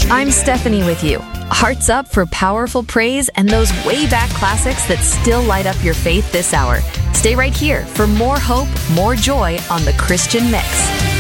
I'm Stephanie with you. Hearts up for powerful praise and those way back classics that still light up your faith this hour. Stay right here for more hope, more joy on The Christian Mix.